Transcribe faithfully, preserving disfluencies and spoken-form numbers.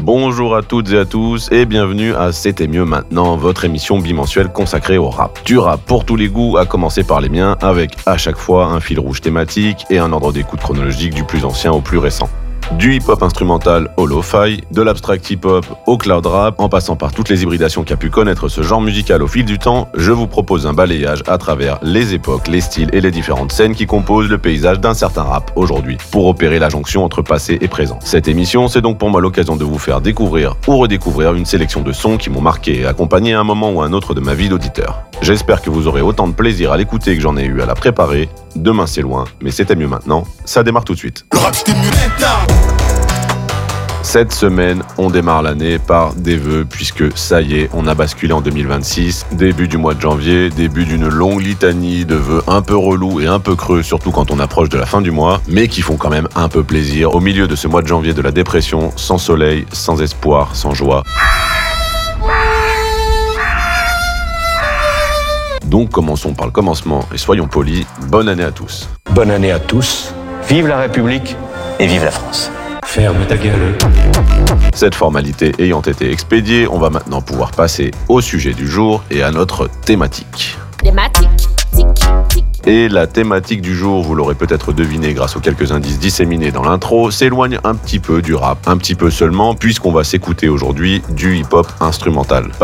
Bonjour à toutes et à tous et bienvenue à C'était mieux maintenant, votre émission bimensuelle consacrée au rap. Du rap pour tous les goûts, à commencer par les miens, avec à chaque fois un fil rouge thématique et un ordre d'écoute chronologique du plus ancien au plus récent. Du hip-hop instrumental au lo-fi, de l'abstract hip-hop au cloud rap, en passant par toutes les hybridations qu'a pu connaître ce genre musical au fil du temps, je vous propose un balayage à travers les époques, les styles et les différentes scènes qui composent le paysage d'un certain rap aujourd'hui, pour opérer la jonction entre passé et présent. Cette émission, c'est donc pour moi l'occasion de vous faire découvrir ou redécouvrir une sélection de sons qui m'ont marqué et accompagné à un moment ou à un autre de ma vie d'auditeur. J'espère que vous aurez autant de plaisir à l'écouter que j'en ai eu à la préparer. Demain c'est loin, mais c'était mieux maintenant. Ça démarre tout de suite. Le rap c'était mieux maintenant. Cette semaine, on démarre l'année par des vœux, puisque ça y est, on a basculé en deux mille vingt-six, début du mois de janvier, début d'une longue litanie de vœux un peu relous et un peu creux, surtout quand on approche de la fin du mois, mais qui font quand même un peu plaisir au milieu de ce mois de janvier de la dépression, sans soleil, sans espoir, sans joie. Donc commençons par le commencement et soyons polis, bonne année à tous. Bonne année à tous, vive la République et vive la France. Ferme ta gueule. Cette formalité ayant été expédiée, on va maintenant pouvoir passer au sujet du jour et à notre thématique. Thématique, tic, tic. Et la thématique du jour, vous l'aurez peut-être deviné grâce aux quelques indices disséminés dans l'intro, s'éloigne un petit peu du rap, un petit peu seulement, puisqu'on va s'écouter aujourd'hui du hip-hop instrumental.